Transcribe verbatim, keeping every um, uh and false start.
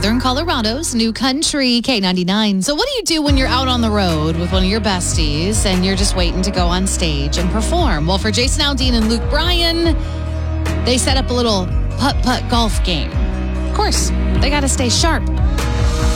Northern Colorado's new country K ninety-nine. So what do you do when you're out on the road with one of your besties and you're just waiting to go on stage and perform? Well, for Jason Aldean and Luke Bryan, they set up a little putt-putt golf game. Of course, they got to stay sharp.